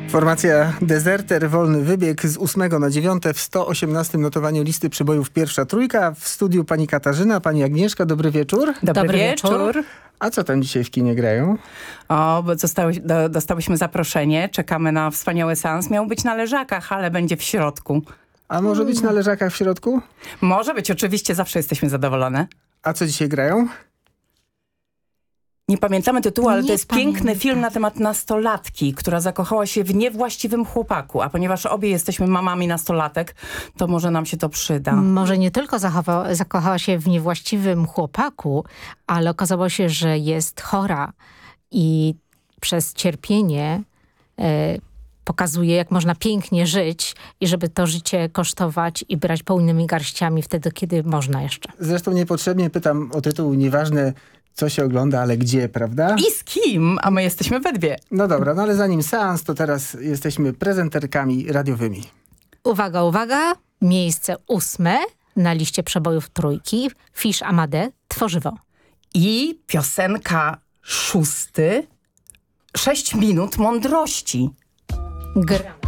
Formacja Dezerter, wolny wybieg z 8 na 9 w 118 notowaniu listy przybojów pierwsza trójka. W studiu pani Katarzyna, pani Agnieszka. Dobry wieczór. Dobry wieczór. A co tam dzisiaj w kinie grają? O, bo dostałyśmy zaproszenie. Czekamy na wspaniały seans. Miał być na Leżakach, ale będzie w środku. A może być na Leżakach w środku? Może być, oczywiście. Zawsze jesteśmy zadowolone. A co dzisiaj grają? Nie pamiętamy tytułu, ale to jest pamiętam. piękny film na temat nastolatki, która zakochała się w niewłaściwym chłopaku. A ponieważ obie jesteśmy mamami nastolatek, to może nam się to przyda. Może nie tylko zakochała się w niewłaściwym chłopaku, ale okazało się, że jest chora i przez cierpienie pokazuje, jak można pięknie żyć i żeby to życie kosztować i brać pełnymi garściami wtedy, kiedy można jeszcze. Zresztą niepotrzebnie pytam o tytuł, nieważne co się ogląda, ale gdzie, prawda? I z kim? A my jesteśmy we dwie. No dobra, no ale zanim seans, to teraz jesteśmy prezenterkami radiowymi. Uwaga, uwaga! Miejsce 8 na liście przebojów trójki. Fisz Amade, Tworzywo. I piosenka 6. 6 minut mądrości. Gram.